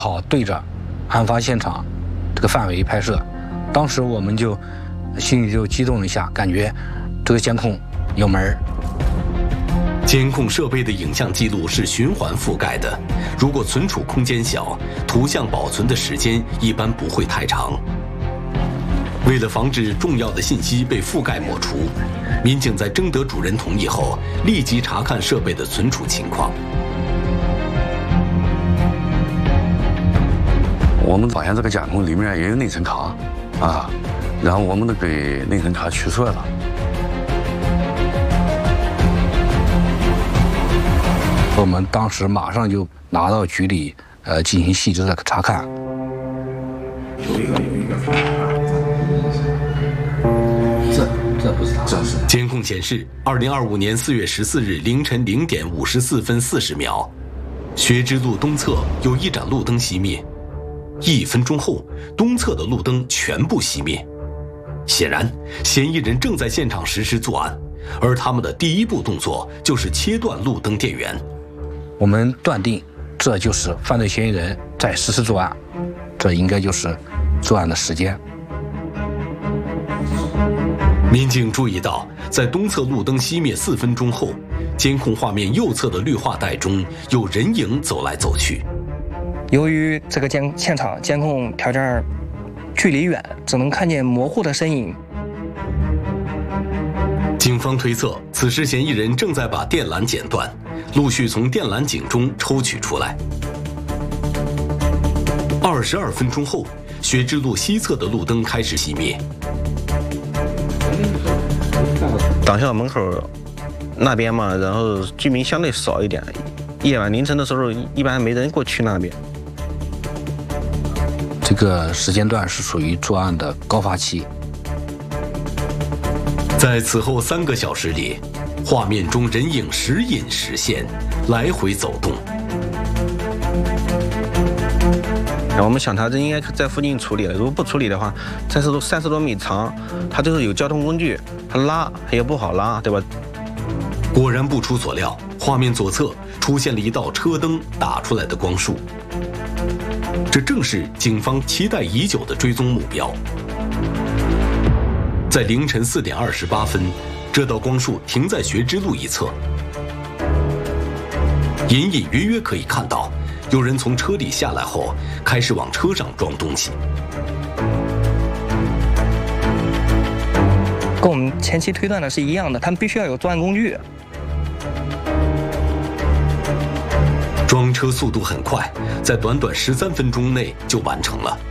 好对着案发现场这个范围拍摄。当时我们就心里就激动了一下，感觉这个监控有门儿。 监控设备的影像记录是循环覆盖的，如果存储空间小，图像保存的时间一般不会太长。为了防止重要的信息被覆盖抹除，民警在征得主人同意后，立即查看设备的存储情况。 我们发现这个监控里面也有内存卡，然后我们都给内存卡取出来了。 我们当时马上就拿到局里，进行细致的查看。 有一个。这不是他，这是。 监控显示，2025年4月14日凌晨0点54分40秒，学之路东侧有一盏路灯熄灭，1分钟后，东侧的路灯全部熄灭。显然，嫌疑人正在现场实施作案，而他们的第一步动作就是切断路灯电源。 我们断定，这就是犯罪嫌疑人在实施作案，这应该就是作案的时间。 民警注意到，在东侧路灯熄灭4分钟后，监控画面右侧的绿化带中有人影走来走去。 由于这个现场监控条件距离远，只能看见模糊的身影。 警方推测，此时嫌疑人正在把电缆剪断，陆续从电缆井中抽取出来。22分钟后，学之路西侧的路灯开始熄灭。 党校门口那边嘛，然后居民相对少一点，夜晚凌晨的时候一般没人过去那边。 这个时间段是属于作案的高发期。 在此后3个小时里，画面中人影时隐时现，来回走动。 我们想他这应该在附近处理了，如果不处理的话，30多米长，他就是有交通工具，他拉也不好拉，对吧？ 果然不出所料，画面左侧出现了一道车灯打出来的光束，这正是警方期待已久的追踪目标。在凌晨4点28分，这道光束停在学之路一侧，隐隐约约可以看到有人从车里下来后，开始往车上装东西。 跟我们前期推断的是一样的，他们必须要有作案工具。 装车速度很快，在短短13分钟内就完成了。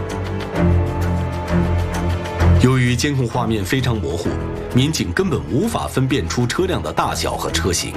由于监控画面非常模糊，民警根本无法分辨出车辆的大小和车型。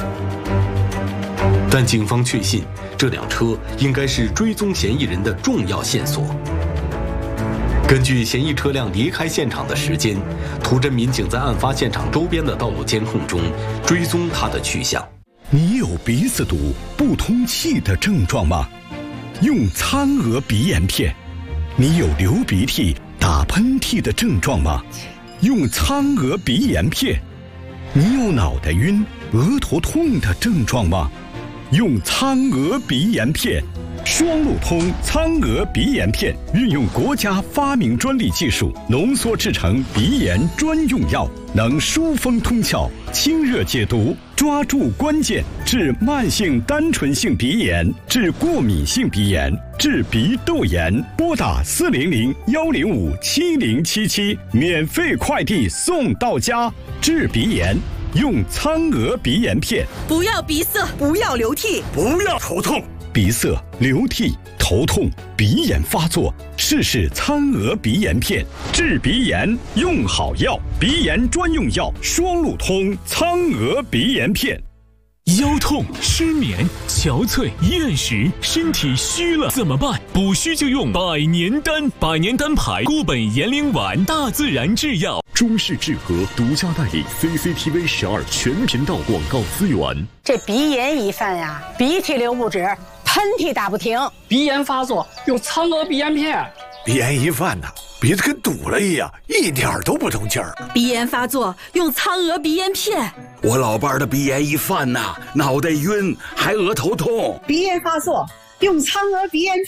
但警方确信，这辆车应该是追踪嫌疑人的重要线索。根据嫌疑车辆离开现场的时间，图侦民警在案发现场周边的道路监控中追踪他的去向。 你有鼻子堵、不通气的症状吗？用苍娥鼻炎片。你有流鼻涕、打喷嚏的症状吗？用苍娥鼻炎片。你有脑袋晕、额头痛的症状吗？用苍娥鼻炎片。双路通苍娥鼻炎片运用国家发明专利技术浓缩制成鼻炎专用药，能疏风通窍、清热解毒，抓住关键，治慢性单纯性鼻炎，治过敏性鼻炎，治鼻窦炎。拨打400-105-7077，免费快递送到家。治鼻炎用苍娥鼻炎片。 不要鼻塞，不要流涕， 不要头痛。鼻塞、流涕、头痛、鼻炎发作，试试苍娥鼻炎片，治鼻炎用好药，鼻炎专用药，双路通苍娥鼻炎片。 腰痛、失眠、憔悴、厌食，身体虚了怎么办？补虚就用百年丹，百年丹牌固本延龄丸，大自然制药。 中式制和独家代理 CCTV 12全频道广告资源。 这鼻炎一犯呀，鼻涕流不止，喷嚏打不停， 鼻炎发作用苍娥鼻炎片。 鼻炎一犯呐，鼻子跟堵了一样，一点都不通气儿。 鼻炎发作用苍娥鼻炎片。 我老伴儿的鼻炎一犯呐，脑袋晕，还额头痛。 鼻炎发作用苍娥鼻炎片。